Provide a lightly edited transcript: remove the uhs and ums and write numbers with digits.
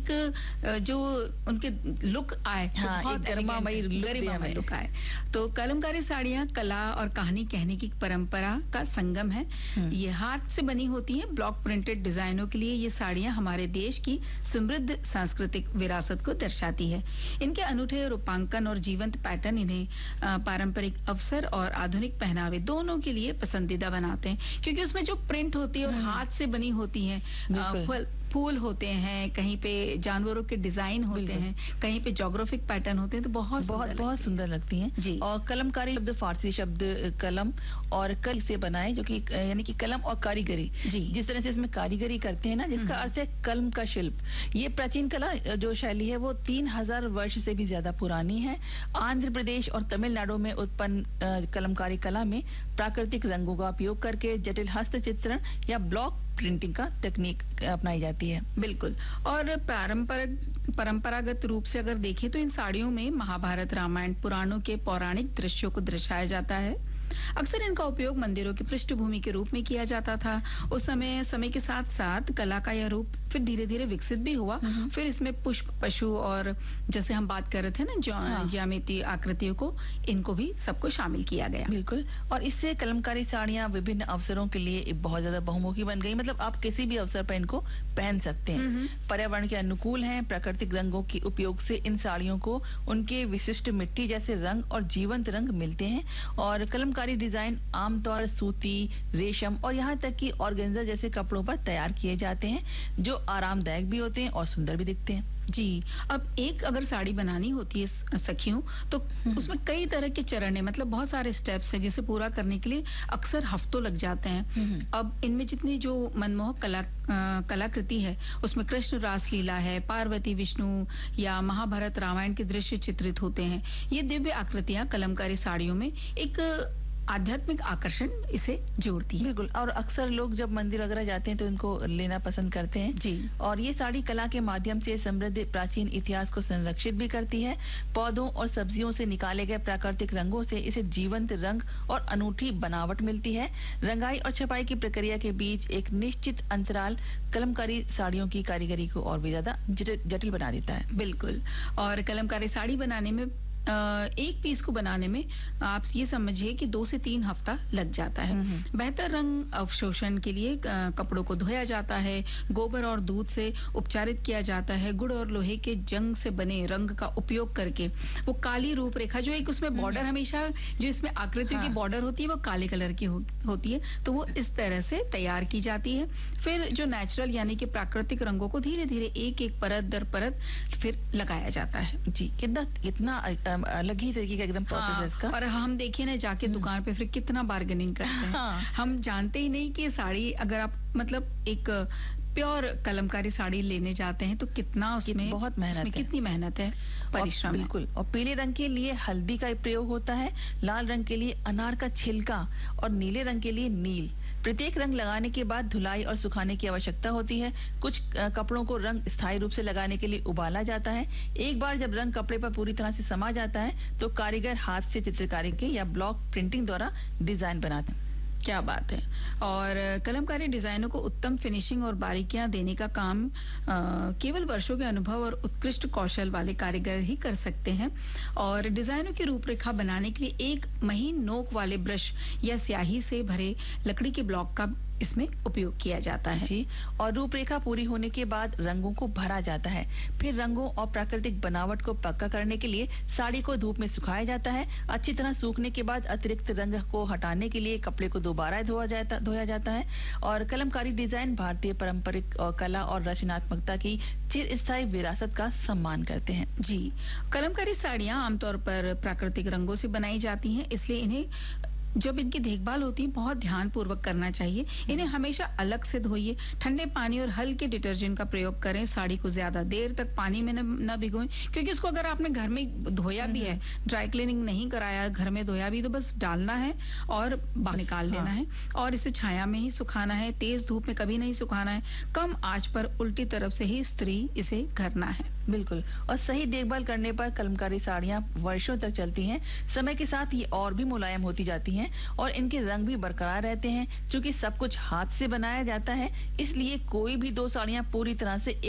जो उनके लुक आए, हाँ, बहुत एक गरिमामयी लुक आए। तो कलमकारी साड़ियाँ कला और कहानी कहने की परंपरा का संगम है। ये हाथ से बनी होती हैं, ब्लॉक प्रिंटेड डिजाइनों के लिए ये साड़ियाँ हमारे देश की समृद्ध सांस्कृतिक विरासत को दर्शाती है। इनके अनूठे रूपांकन और जीवंत पैटर्न इन्हें पारंपरिक अवसर और आधुनिक पहनावे दोनों के लिए पसंदीदा बनाते हैं, क्योंकि उसमें जो प्रिंट होती है और हाथ से बनी होती है, फूल होते हैं, कहीं पे जानवरों के डिजाइन होते हैं, कहीं पे ज्योग्राफिक पैटर्न होते हैं, तो बहुत सुंदर लगती हैं जी। और कलमकारी शब्द फारसी शब्द कलम और कल से बना है, जो कि यानी कि कलम और कारीगरी जी, जिस तरह से इसमें कारीगरी करते हैं ना, जिसका अर्थ है कलम का शिल्प। ये प्राचीन कला जो शैली है वो 3000 वर्ष से भी ज्यादा पुरानी है। आंध्र प्रदेश और तमिलनाडु में उत्पन्न कलमकारी कला में प्राकृतिक रंगों का उपयोग करके जटिल हस्तचित्रण या ब्लॉक प्रिंटिंग का तकनीक अपनाई जाती है। बिल्कुल। और परंपरागत रूप से अगर देखें तो इन साड़ियों में महाभारत, रामायण, पुराणों के पौराणिक दृश्यों को दर्शाया जाता है। अक्सर इनका उपयोग मंदिरों की पृष्ठभूमि के रूप में किया जाता था। उस समय के साथ साथ कला का यह रूप फिर धीरे धीरे विकसित भी हुआ। फिर इसमें पुष्प, पशु और जैसे हम बात कर रहे थे ना, ज्यामितीय आकृतियों को, इनको भी सबको शामिल किया गया। बिल्कुल। और इससे कलमकारी साड़ियाँ विभिन्न अवसरों के लिए बहुत ज्यादा बहुमुखी बन गई। मतलब आप किसी भी अवसर पर इनको पहन सकते हैं। पर्यावरण के अनुकूल हैं। प्राकृतिक रंगों के उपयोग से इन साड़ियों को उनके विशिष्ट मिट्टी जैसे रंग और जीवंत रंग मिलते हैं। और कलमकारी डिजाइन आमतौर सूती, रेशम और यहाँ तक कि ऑर्गेन्जा जैसे कपड़ों पर तैयार किए जाते हैं, जो आरामदायक भी होते हैं और सुंदर भी दिखते हैं जी। अब एक अगर साड़ी बनानी होती है सखियों, तो उसमें कई तरह के चरण है, मतलब बहुत सारे स्टेप्स हैं, जिसे पूरा करने के लिए अक्सर हफ्तों लग जाते हैं। अब इनमें जितनी जो मनमोहक कलाकृति है, उसमें कृष्ण रासलीला है, पार्वती विष्णु या महाभारत रामायण के दृश्य चित्रित होते हैं। ये दिव्य आकृतियां कलमकारी साड़ियों में एक आध्यात्मिक आकर्षण इसे जोड़ती है। बिल्कुल। और अक्सर लोग जब मंदिर वगैरह जाते हैं तो इनको लेना पसंद करते हैं जी। और ये साड़ी कला के माध्यम से समृद्ध प्राचीन इतिहास को संरक्षित भी करती है। पौधों और सब्जियों से निकाले गए प्राकृतिक रंगों से इसे जीवंत रंग और अनूठी बनावट मिलती है। रंगाई और छपाई की प्रक्रिया के बीच एक निश्चित अंतराल कलमकारी साड़ियों की कारीगरी को और भी ज्यादा जटिल बना देता है। बिल्कुल। और कलमकारी साड़ी बनाने में एक पीस को बनाने में आप ये समझिए कि 2 से 3 हफ्ता लग जाता है। बेहतर रंग अवशोषण के लिए कपड़ों को धोया जाता है, गोबर और दूध से उपचारित किया जाता है। गुड़ और लोहे के जंग से बने रंग का उपयोग करके वो काली रूपरेखा, जो एक उसमें बॉर्डर हमेशा जो इसमें आकृतियों की बॉर्डर होती है वो काले कलर की होती है, तो वो इस तरह से तैयार की जाती है। फिर जो नेचुरल यानी कि प्राकृतिक रंगों को धीरे धीरे एक एक परत दर परत फिर लगाया जाता है जी। कितना अलग ही तरीके का एकदम प्रोसेस है इसका। और हम देखिए ना जाके दुकान पे फिर कितना बार्गेनिंग करते हैं। हम जानते ही नहीं कि साड़ी अगर आप मतलब एक प्योर कलमकारी साड़ी लेने जाते हैं तो कितना उसमें बहुत मेहनत है, कितनी मेहनत है, परिश्रम है। बिल्कुल। और पीले रंग के लिए हल्दी का प्रयोग होता है, लाल रंग के लिए अनार का छिलका और नीले रंग के लिए नील। प्रत्येक रंग लगाने के बाद धुलाई और सुखाने की आवश्यकता होती है। कुछ कपड़ों को रंग स्थायी रूप से लगाने के लिए उबाला जाता है। एक बार जब रंग कपड़े पर पूरी तरह से समा जाता है तो कारीगर हाथ से चित्रकारी के या ब्लॉक प्रिंटिंग द्वारा डिजाइन बनाते हैं। क्या बात है। और कलमकारी डिजाइनों को उत्तम फिनिशिंग और बारीकियां देने का काम केवल वर्षों के अनुभव और उत्कृष्ट कौशल वाले कारीगर ही कर सकते हैं। और डिजाइनों की रूपरेखा बनाने के लिए एक महीन नोक वाले ब्रश या स्याही से भरे लकड़ी के ब्लॉक का इसमें उपयोग किया जाता है जी। और रूपरेखा पूरी होने के बाद रंगों को भरा जाता है। फिर रंगों और प्राकृतिक बनावट को पक्का करने के लिए साड़ी को धूप में सुखाया जाता है। अच्छी तरह सूखने के बाद अतिरिक्त रंग को हटाने के लिए कपड़े को दोबारा धोया जाता है। और कलमकारी डिजाइन भारतीय पारंपरिक कला और रचनात्मकता की चिरस्थायी विरासत का सम्मान करते हैं जी। कलमकारी साड़ियाँ आमतौर पर प्राकृतिक रंगों से बनाई जाती हैं, इसलिए इन्हें जब इनकी देखभाल होती है बहुत ध्यान पूर्वक करना चाहिए। इन्हें हमेशा अलग से धोइए, ठंडे पानी और हल्के डिटर्जेंट का प्रयोग करें। साड़ी को ज्यादा देर तक पानी में न भिगोएं, क्योंकि इसको अगर आपने घर में धोया भी है, ड्राई क्लीनिंग नहीं कराया, घर में धोया भी, तो बस डालना है और बाहर निकाल देना है। और इसे छाया में ही सुखाना है, तेज धूप में कभी नहीं सुखाना है। कम आंच पर उल्टी तरफ से ही इस्त्री इसे करना है। बिल्कुल। और सही देखभाल करने पर कलमकारी साड़ियाँ वर्षों तक चलती हैं। समय के साथ ये और भी मुलायम होती जाती हैं और इनके रंग भी बरकरार रहते हैं। क्योंकि सब कुछ हाथ से बनाया जाता है, इसलिए कोई भी 2 साड़ियाँ पूरी तरह से